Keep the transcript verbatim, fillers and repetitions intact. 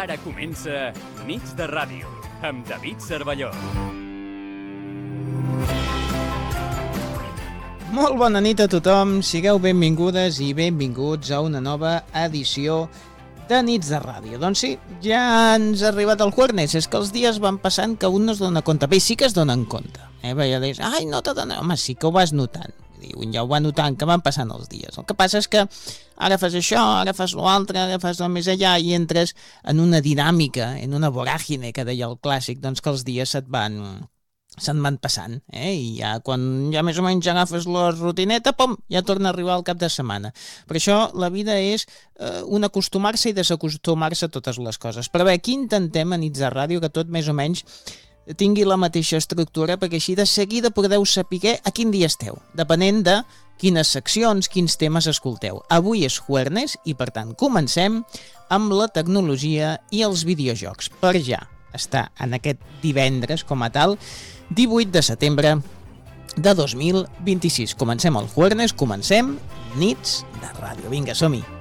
Ara comença Nits de Ràdio, amb David Cervelló. Molt bona nit a tothom, sigueu benvingudes i benvinguts a una nova edició de Nits de Ràdio. Doncs sí, ja ens ha arribat el jueves, és que els dies van passant que un no es dona compte. Bé, sí que es donen compte, eh? Perquè dius, ai, no te dones... Home, sí que ho vas notant. Un ja ho va notant, que van passant els dies. El que passa és que ara fas això, ara fas l'altre, ara fas el més allà i entres en una dinàmica, en una voràgine, que deia el clàssic, doncs que els dies se't van, se'n van passant, eh? I ja quan ja més o menys agafes la rutineta, pom, ja torna a arribar el cap de setmana. Per això la vida és eh, un acostumar-se i desacostumar-se a totes les coses. Però bé, aquí intentem a Nits de Ràdio que tot més o menys tingui la mateixa estructura, perquè així de seguida podeu saber a quin dia esteu, depenent de quines seccions, quins temes escolteu. Avui és jueves i, per tant, comencem amb la tecnologia i els videojocs, per ja estar en aquest divendres com a tal, divuit de setembre de dos mil vint-i-sis. Comencem el jueves, comencem Nits de Ràdio. Vinga, som-hi!